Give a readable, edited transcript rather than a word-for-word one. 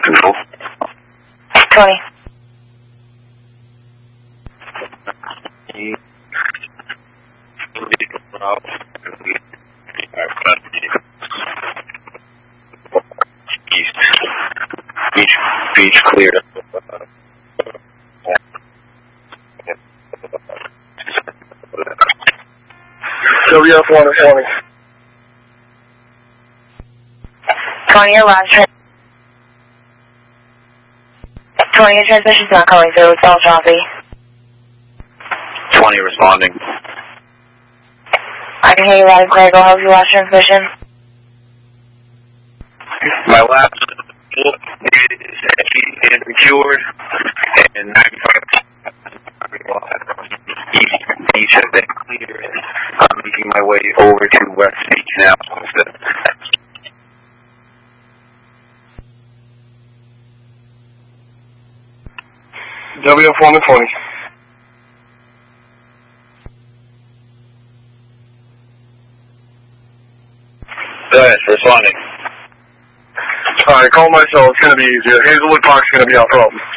control. 20. Beach clear. WF 120. 20, your last 20, your transmission's not coming through. It's all choppy. 20 responding. I can hear you loud and clear. Go ahead with your last transmission. My last is actually secured and 95 each have been clear. I'm making my way over to West Beach now. WF 120. Go ahead, responding. Alright, call myself. It's going to be easier. Hazelwood Park's going to be our problem.